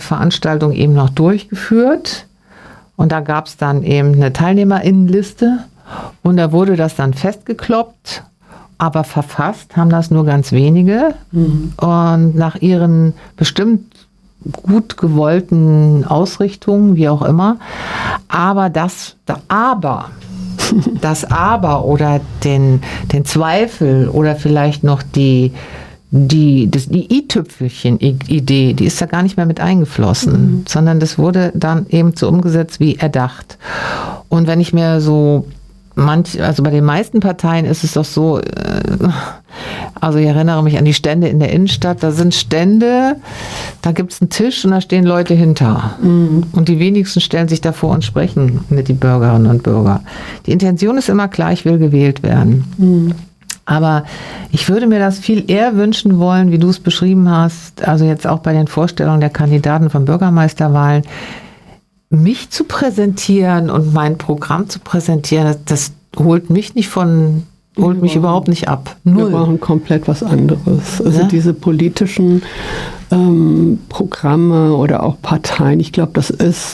Veranstaltung eben noch durchgeführt. Und da gab es dann eben eine TeilnehmerInnenliste und da wurde das dann festgekloppt, aber verfasst haben das nur ganz wenige. Und nach ihren bestimmt gut gewollten Ausrichtungen, wie auch immer. Aber das Aber oder den Zweifel oder vielleicht noch die i-Tüpfelchen-Idee, die ist da gar nicht mehr mit eingeflossen, sondern das wurde dann eben so umgesetzt wie erdacht. Und wenn ich mir so also bei den meisten Parteien ist es doch so, also ich erinnere mich an die Stände in der Innenstadt, da sind Stände, da gibt es einen Tisch und da stehen Leute hinter. Und die wenigsten stellen sich davor und sprechen mit den Bürgerinnen und Bürgern. Die Intention ist immer klar, ich will gewählt werden. Aber ich würde mir das viel eher wünschen wollen, wie du es beschrieben hast, also jetzt auch bei den Vorstellungen der Kandidaten von Bürgermeisterwahlen, mich zu präsentieren und mein Programm zu präsentieren, das holt mich überhaupt nicht ab. Wir brauchen komplett was anderes. Also diese politischen Programme oder auch Parteien, ich glaube, das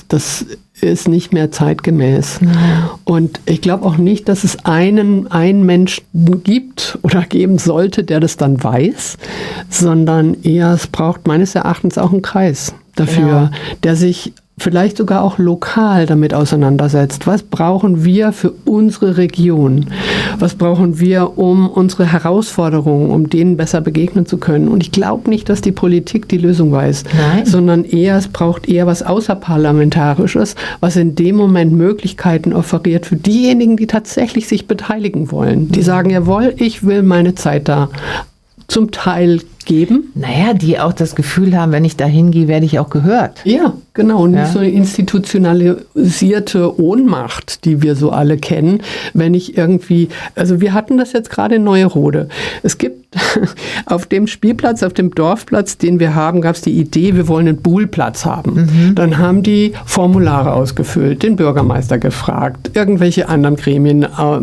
ist nicht mehr zeitgemäß. Und ich glaube auch nicht, dass es einen Menschen gibt oder geben sollte, der das dann weiß, sondern eher, es braucht meines Erachtens auch einen Kreis dafür, der sich vielleicht sogar auch lokal damit auseinandersetzt. Was brauchen wir für unsere Region? Was brauchen wir, um unsere Herausforderungen, um denen besser begegnen zu können? Und ich glaube nicht, dass die Politik die Lösung weiß, sondern es braucht eher was Außerparlamentarisches, was in dem Moment Möglichkeiten offeriert für diejenigen, die tatsächlich sich beteiligen wollen. Die sagen, jawohl, ich will meine Zeit da zum Teil geben. Naja, die auch das Gefühl haben, wenn ich da hingehe, werde ich auch gehört. Ja, genau. Und nicht so eine institutionalisierte Ohnmacht, die wir so alle kennen, wenn ich irgendwie, also wir hatten das jetzt gerade in Neuerode. Es gibt auf dem Spielplatz, auf dem Dorfplatz, den wir haben, gab es die Idee, wir wollen einen Buhlplatz haben. Dann haben die Formulare ausgefüllt, den Bürgermeister gefragt, irgendwelche anderen Gremien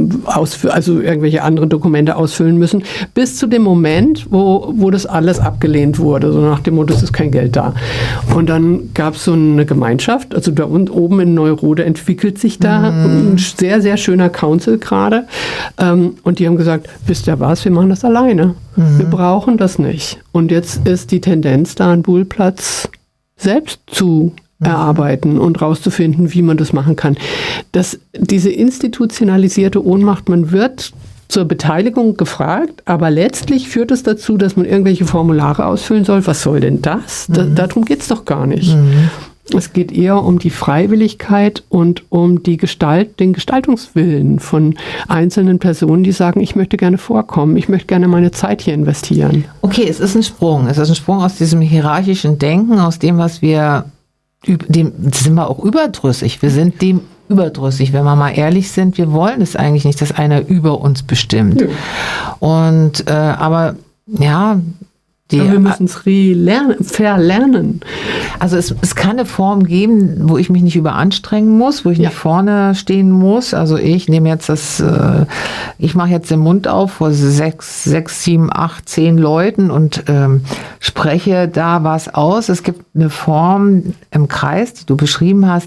also irgendwelche anderen Dokumente ausfüllen müssen, bis zu dem Moment, wo das alles abgelehnt wurde, so nach dem Motto, es ist kein Geld da. Und dann gab es so eine Gemeinschaft, also da oben in Neuerode entwickelt sich da ein sehr, sehr schöner Council gerade. Und die haben gesagt, wisst ihr was, wir machen das alleine. Wir brauchen das nicht. Und jetzt ist die Tendenz da, einen Buhlplatz selbst zu erarbeiten und rauszufinden, wie man das machen kann. Diese institutionalisierte Ohnmacht, man wird zur Beteiligung gefragt, aber letztlich führt es dazu, dass man irgendwelche Formulare ausfüllen soll. Was soll denn das? Darum geht es doch gar nicht. Es geht eher um die Freiwilligkeit und um den Gestaltungswillen von einzelnen Personen, die sagen, ich möchte gerne vorkommen, ich möchte gerne meine Zeit hier investieren. Okay, es ist ein Sprung. Es ist ein Sprung aus diesem hierarchischen Denken, aus dem, was wir, dem sind wir auch überdrüssig. Wir sind dem überdrüssig, wenn wir mal ehrlich sind. Wir wollen es eigentlich nicht, dass einer über uns bestimmt. Ja. Und aber ja, wir müssen es verlernen. Also es kann eine Form geben, wo ich mich nicht überanstrengen muss, wo ich nicht vorne stehen muss. Also ich nehme jetzt ich mache jetzt den Mund auf vor 6, 7, 8, 10 Leuten und spreche da was aus. Es gibt eine Form im Kreis, die du beschrieben hast,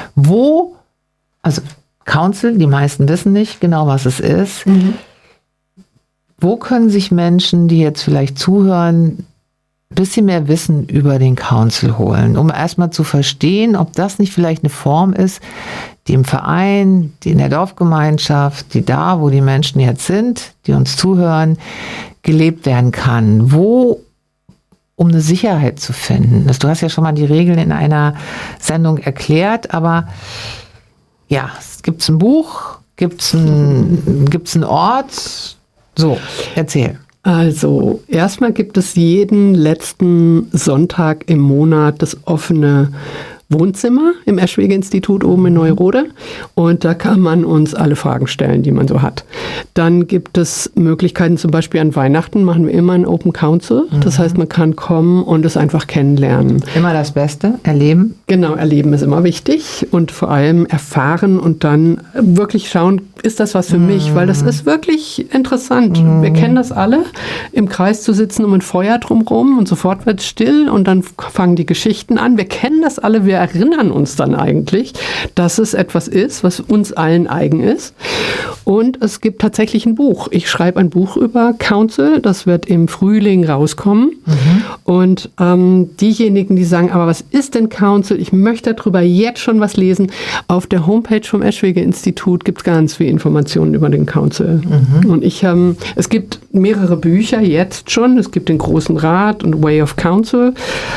also Council, die meisten wissen nicht genau, was es ist. Wo können sich Menschen, die jetzt vielleicht zuhören, ein bisschen mehr Wissen über den Council holen, um erstmal zu verstehen, ob das nicht vielleicht eine Form ist, die im Verein, die in der Dorfgemeinschaft, die da, wo die Menschen jetzt sind, die uns zuhören, gelebt werden kann. Um eine Sicherheit zu finden. Du hast ja schon mal die Regeln in einer Sendung erklärt, aber ja, gibt es ein Buch, gibt es einen Ort? So, erzähl. Also, erstmal gibt es jeden letzten Sonntag im Monat das offene Wohnzimmer im Eschwege-Institut oben in Neu-Rode und da kann man uns alle Fragen stellen, die man so hat. Dann gibt es Möglichkeiten, zum Beispiel an Weihnachten machen wir immer ein Open Council. Das heißt, man kann kommen und es einfach kennenlernen. Immer das Beste, erleben. Genau, erleben ist immer wichtig und vor allem erfahren und dann wirklich schauen, ist das was für mich? Weil das ist wirklich interessant. Wir kennen das alle, im Kreis zu sitzen um ein Feuer drumherum und sofort wird es still und dann fangen die Geschichten an. Wir kennen das alle, wir erinnern uns dann eigentlich, dass es etwas ist, was uns allen eigen ist. Und es gibt tatsächlich ein Buch. Ich schreibe ein Buch über Council, das wird im Frühling rauskommen. Und diejenigen, die sagen, aber was ist denn Council? Ich möchte darüber jetzt schon was lesen. Auf der Homepage vom Eschwege-Institut gibt es ganz viel Informationen über den Council. Und es gibt mehrere Bücher jetzt schon. Es gibt den Großen Rat und Way of Council.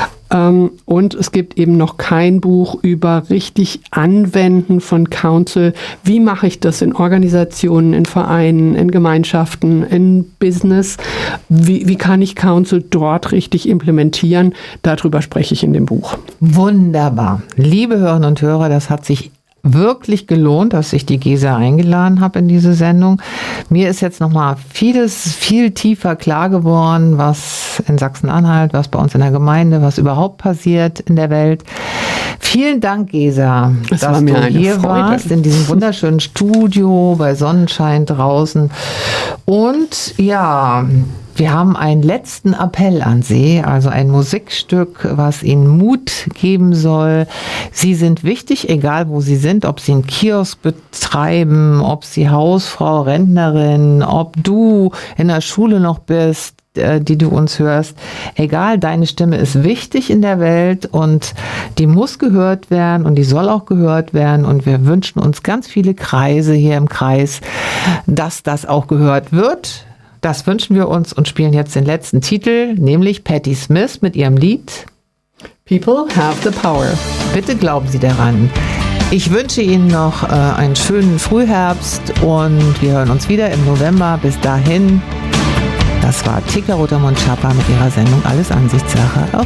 Und es gibt eben noch kein Buch über richtig Anwenden von Council. Wie mache ich das in Organisationen, in Vereinen, in Gemeinschaften, in Business? Wie kann ich Council dort richtig implementieren? Darüber spreche ich in dem Buch. Wunderbar. Liebe Hörerinnen und Hörer, das hat sich wirklich gelohnt, dass ich die Gesa eingeladen habe in diese Sendung. Mir ist jetzt nochmal vieles viel tiefer klar geworden, was in Sachsen-Anhalt, was bei uns in der Gemeinde, was überhaupt passiert in der Welt. Vielen Dank, Gesa, dass du hier warst, in diesem wunderschönen Studio bei Sonnenschein draußen. Und ja, wir haben einen letzten Appell an Sie, also ein Musikstück, was Ihnen Mut geben soll. Sie sind wichtig, egal wo Sie sind, ob Sie einen Kiosk betreiben, ob Sie Hausfrau, Rentnerin, ob du in der Schule noch bist, die du uns hörst. Egal, deine Stimme ist wichtig in der Welt und die muss gehört werden und die soll auch gehört werden und wir wünschen uns ganz viele Kreise hier im Kreis, dass das auch gehört wird. Das wünschen wir uns und spielen jetzt den letzten Titel, nämlich Patti Smith mit ihrem Lied People Have the Power. Bitte glauben Sie daran. Ich wünsche Ihnen noch einen schönen Frühherbst und wir hören uns wieder im November. Bis dahin, das war Tika Rotermund-Schapper mit ihrer Sendung Alles Ansichtssache.